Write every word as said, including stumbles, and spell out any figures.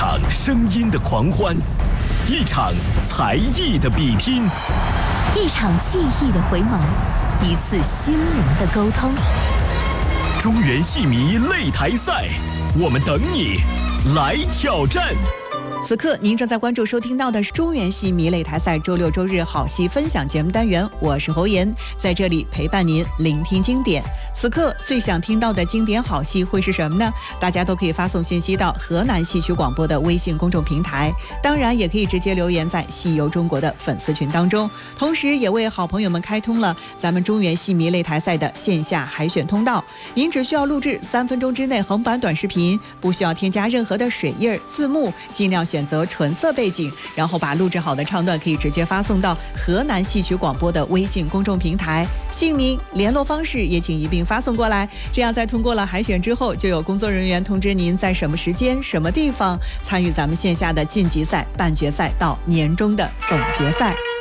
场声音的狂欢，一场才艺的比拼， 一场记忆的回眸，一次心灵的沟通。 中原戏迷擂台赛，我们等你来挑战。 此刻您正在关注收听到的是中原戏迷擂台赛周六周日好戏分享节目单元，我是侯妍，在这里陪伴您聆听经典。此刻最想听到的经典好戏会是什么呢？大家都可以发送信息到河南戏曲广播的微信公众平台，当然也可以直接留言在戏游中国的粉丝群当中，同时也为好朋友们开通了咱们中原戏迷擂台赛的线下海选通道。您只需要录制三分钟之内横版短视频，不需要添加任何的水印字幕，尽量选择纯色背景，然后把录制好的唱段可以直接发送到河南戏曲广播的微信公众平台，姓名联络方式也请一并发送过来，这样在通过了海选之后，就有工作人员通知您在什么时间什么地方参与咱们线下的晋级赛、半决赛到年终的总决赛。